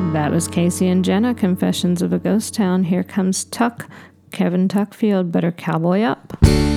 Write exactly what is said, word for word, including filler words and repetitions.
That was Casey and Jenna, Confessions of a Ghost Town. Here comes Tuck, Kevin Tuckfield, Better Cowboy Up.